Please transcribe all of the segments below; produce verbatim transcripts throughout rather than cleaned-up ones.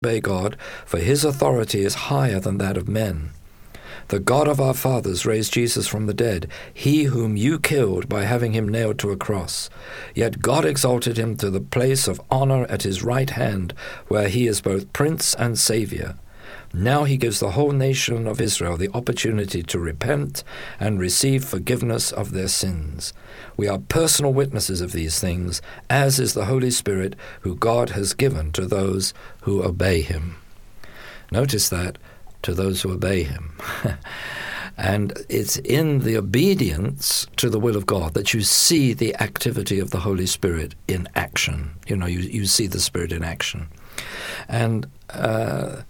obey God, for his authority is higher than that of men. The God of our fathers raised Jesus from the dead, he whom you killed by having him nailed to a cross. Yet God exalted him to the place of honor at his right hand, where he is both Prince and Savior. Now he gives the whole nation of Israel the opportunity to repent and receive forgiveness of their sins. We are personal witnesses of these things, as is the Holy Spirit, who God has given to those who obey him. Notice that, to those who obey him. And it's in the obedience to the will of God that you see the activity of the Holy Spirit in action. You know, you, you see the Spirit in action. And uh,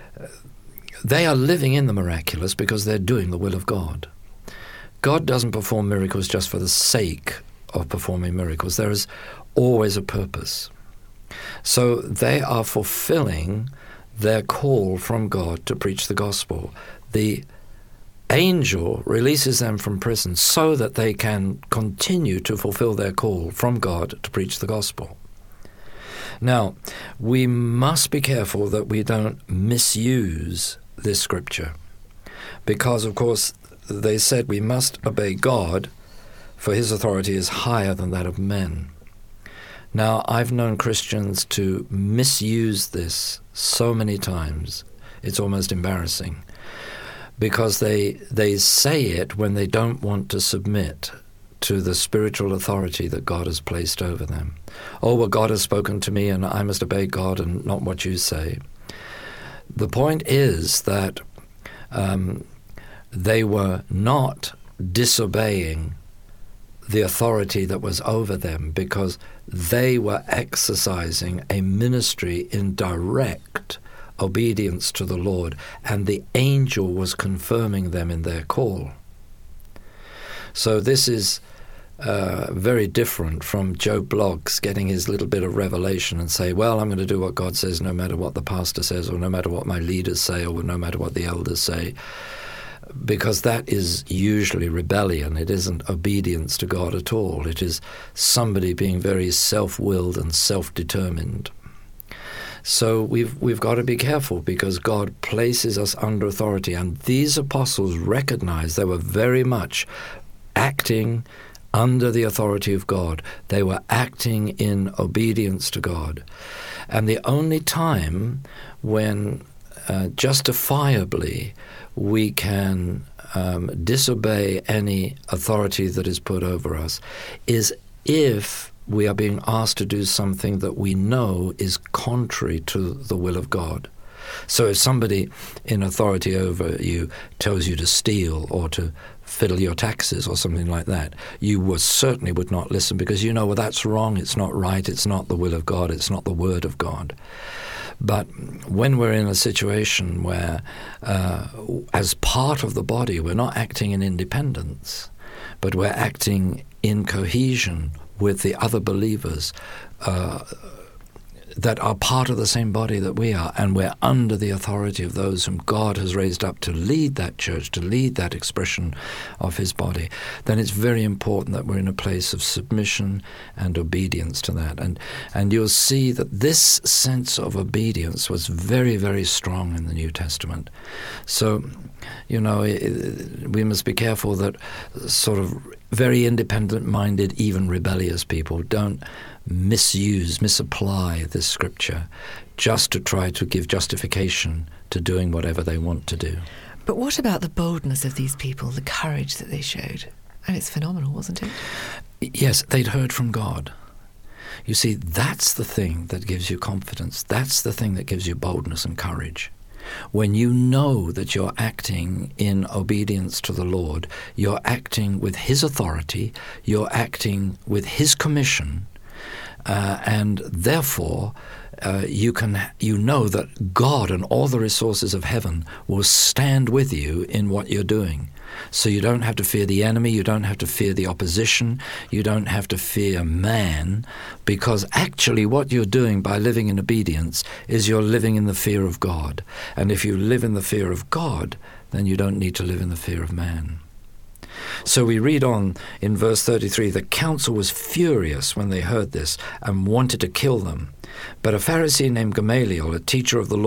they are living in the miraculous because they're doing the will of God. God doesn't perform miracles just for the sake of performing miracles. There is always a purpose. So they are fulfilling their call from God to preach the gospel. The angel releases them from prison so that they can continue to fulfill their call from God to preach the gospel. Now, we must be careful that we don't misuse this scripture, because, of course, they said we must obey God, for his authority is higher than that of men. Now, I've known Christians to misuse this so many times, it's almost embarrassing, because they they say it when they don't want to submit to the spiritual authority that God has placed over them. Oh, well, God has spoken to me and I must obey God and not what you say. The point is that um, they were not disobeying the authority that was over them, because they were exercising a ministry in direct obedience to the Lord, and the angel was confirming them in their call. So this is uh, very different from Joe Bloggs getting his little bit of revelation and say, well, I'm going to do what God says no matter what the pastor says, or no matter what my leaders say, or no matter what the elders say. Because that is usually rebellion. It isn't obedience to God at all. It is somebody being very self-willed and self-determined. So we've we've got to be careful, because God places us under authority. And these apostles recognized they were very much acting under the authority of God. They were acting in obedience to God. And the only time when uh, justifiably we can um, disobey any authority that is put over us is if we are being asked to do something that we know is contrary to the will of God. So if somebody in authority over you tells you to steal or to fiddle your taxes or something like that, you would certainly would not listen, because you know, well, that's wrong, it's not right, it's not the will of God, it's not the word of God. But when we're in a situation where, uh, as part of the body, we're not acting in independence, but we're acting in cohesion with the other believers uh, that are part of the same body that we are, and we're under the authority of those whom God has raised up to lead that church, to lead that expression of his body, then it's very important that we're in a place of submission and obedience to that. And and you'll see that this sense of obedience was very, very strong in the New Testament. So, you know, we must be careful that sort of very independent-minded, even rebellious people don't misuse, misapply this scripture just to try to give justification to doing whatever they want to do. But what about the boldness of these people, the courage that they showed? And it's phenomenal, wasn't it? Yes, they'd heard from God. You see, that's the thing that gives you confidence. That's the thing that gives you boldness and courage. When you know that you're acting in obedience to the Lord, you're acting with his authority, you're acting with his commission, uh, and therefore uh, you can you know that God and all the resources of heaven will stand with you in what you're doing. So you don't have to fear the enemy, you don't have to fear the opposition, you don't have to fear man, because actually what you're doing by living in obedience is you're living in the fear of God. And if you live in the fear of God, then you don't need to live in the fear of man. So we read on in verse thirty-three, the council was furious when they heard this and wanted to kill them. But a Pharisee named Gamaliel, a teacher of the